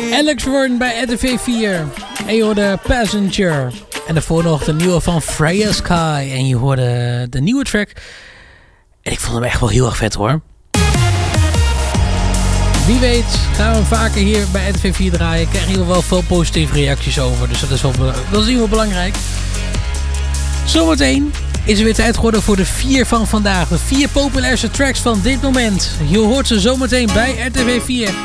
Alex Warren bij RTV 4. En je hoorde Passenger. En daarvoor nog de nieuwe van Freya Sky. En je hoorde de nieuwe track. En ik vond hem echt wel heel erg vet hoor. Wie weet gaan we hem vaker hier bij RTV 4 draaien. Krijgen we wel veel positieve reacties over. Dus dat is in ieder geval belangrijk. Zometeen is er weer tijd geworden voor de 4 van vandaag. De 4 populairste tracks van dit moment. Je hoort ze zometeen bij RTV 4.